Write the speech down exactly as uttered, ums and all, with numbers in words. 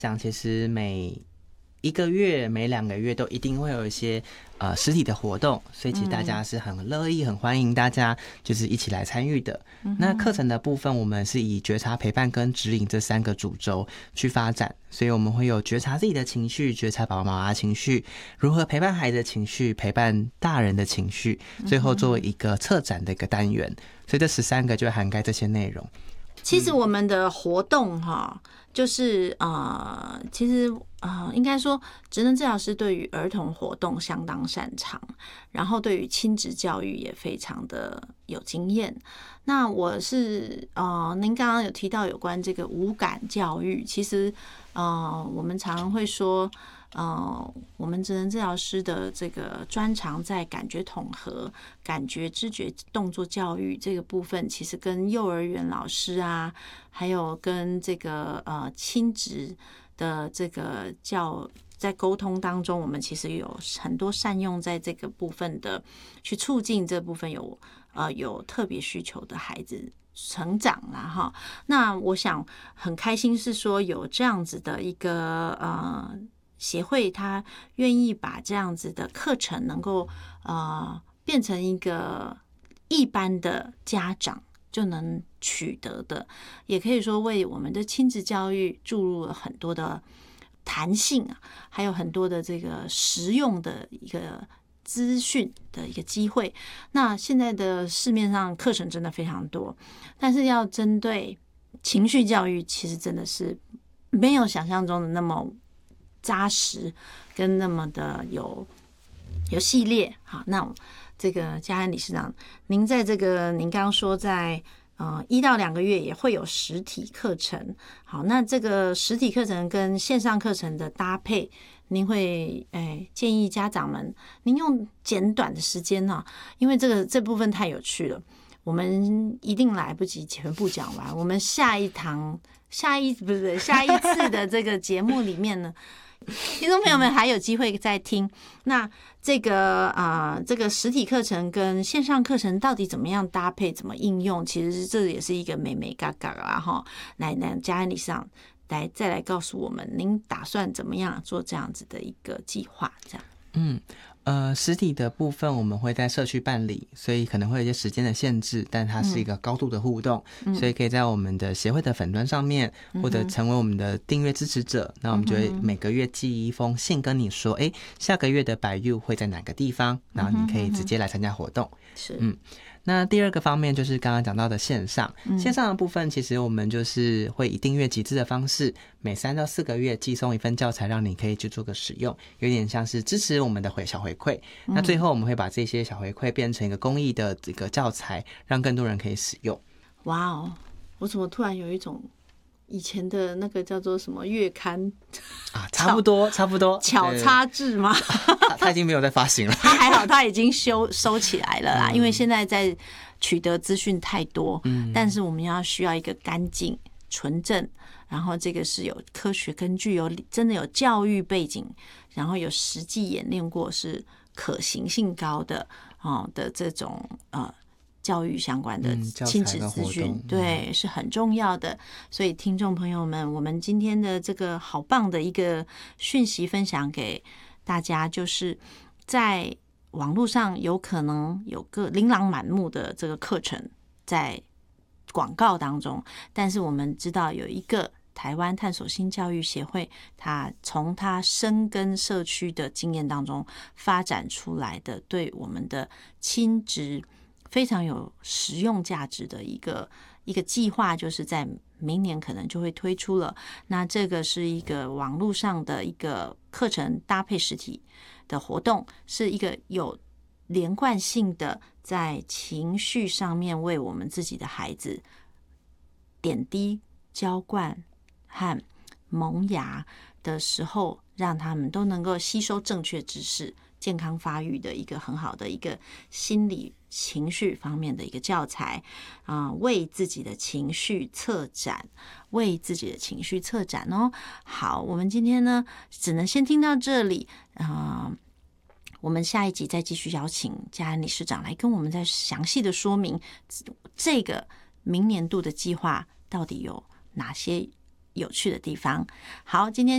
讲其实每一个月、每两个月都一定会有一些呃实体的活动，所以其实大家是很乐意、很欢迎大家就是一起来参与的。嗯、那课程的部分，我们是以觉察、陪伴跟指引这三个主轴去发展，所以我们会有觉察自己的情绪、觉察爸爸妈妈的情绪，如何陪伴孩子的情绪、陪伴大人的情绪，最后作为一个策展的一个单元。所以这十三个就会涵盖这些内容。 其实我们的活动哈，就是呃，其实呃，应该说，职能治疗师对于儿童活动相当擅长，然后对于亲职教育也非常的有经验。那我是呃，您刚刚有提到有关这个五感教育，其实呃，我们常常会说。呃，我们职能治疗师的这个专长在感觉统合、感觉、知觉、动作教育这个部分，其实跟幼儿园老师啊，还有跟这个呃亲职的这个教在沟通当中，我们其实有很多善用在这个部分的，去促进这部分有呃有特别需求的孩子成长啦哈。那我想很开心是说有这样子的一个呃。协会他愿意把这样子的课程能够呃变成一个一般的家长就能取得的，也可以说为我们的亲子教育注入了很多的弹性啊，还有很多的这个实用的一个资讯的一个机会。那现在的市面上课程真的非常多，但是要针对情绪教育，其实真的是没有想象中的那么扎实跟那么的有有系列。好，那这个嘉安理事长，您在这个您刚刚说在呃一到两个月也会有实体课程。好，那这个实体课程跟线上课程的搭配，您会哎建议家长们，您用简短的时间呢、啊，因为这个这部分太有趣了，我们一定来不及全部讲完。我们下一堂下一不是下一次的这个节目里面呢。听众朋友们还有机会再听，那这个啊、呃，这个实体课程跟线上课程到底怎么样搭配，怎么应用？其实这也是一个美美嘎嘎啦哈。来，来，嘉安理事长来再来告诉我们，您打算怎么样做这样子的一个计划？这样， 嗯。呃，实体的部分我们会在社区办理，所以可能会有一些时间的限制，但它是一个高度的互动，嗯、所以可以在我们的协会的粉专上面，嗯、或者成为我们的订阅支持者，那我们就会每个月寄一封信跟你说，哎、嗯，下个月的百 U 会在哪个地方，然后你可以直接来参加活动。 是， 嗯。那第二个方面就是刚刚讲到的线上，线上的部分其实我们就是会以订阅集资的方式，每三到四个月寄送一份教材，让你可以去做个使用，有点像是支持我们的回小回馈。那最后我们会把这些小回馈变成一个公益的这个教材，让更多人可以使用。 哇哦，我怎么突然有一种以前的那个叫做什么月刊啊，差不多差不多巧插制吗？ 他, 他已经没有在发行了。 他还好，他已经收收起来了啦、嗯。因为现在在取得资讯太多，嗯，但是我们要需要一个干净、纯正，然后这个是有科学根据，有真的有教育背景，然后有实际演练过，是可行性高的哦的这种呃。教育相关的亲子资讯、嗯，对，是很重要的。所以，听众朋友们，我们今天的这个好棒的一个讯息分享给大家，就是在网络上有可能有个琳琅满目的这个课程在广告当中，但是我们知道有一个台湾探索新教育协会，它从它深耕社区的经验当中发展出来的，对我们的亲职非常有实用价值的一个一个计划，就是在明年可能就会推出了。那这个是一个网络上的一个课程搭配实体的活动，是一个有连贯性的，在情绪上面为我们自己的孩子点滴浇灌和萌芽的时候，让他们都能够吸收正确知识，健康发育的一个很好的一个心理情绪方面的一个教材啊、呃，为自己的情绪策展，为自己的情绪策展哦。好，我们今天呢只能先听到这里啊、呃，我们下一集再继续邀请嘉安理事长来跟我们再详细的说明这个明年度的计划到底有哪些有趣的地方。好，今天。